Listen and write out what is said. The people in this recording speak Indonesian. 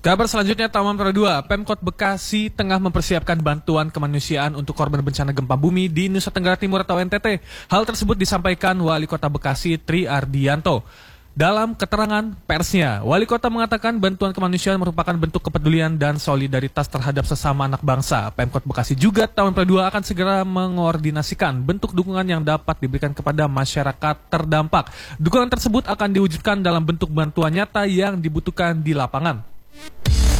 Kabar selanjutnya, Taman Pra 2, Pemkot Bekasi tengah mempersiapkan bantuan kemanusiaan untuk korban bencana gempa bumi di Nusa Tenggara Timur atau NTT. Hal tersebut disampaikan Wali Kota Bekasi Tri Ardianto. Dalam keterangan persnya, Wali Kota mengatakan bantuan kemanusiaan merupakan bentuk kepedulian dan solidaritas terhadap sesama anak bangsa. Pemkot Bekasi juga Taman Pra 2 akan segera mengordinasikan bentuk dukungan yang dapat diberikan kepada masyarakat terdampak. Dukungan tersebut akan diwujudkan dalam bentuk bantuan nyata yang dibutuhkan di lapangan.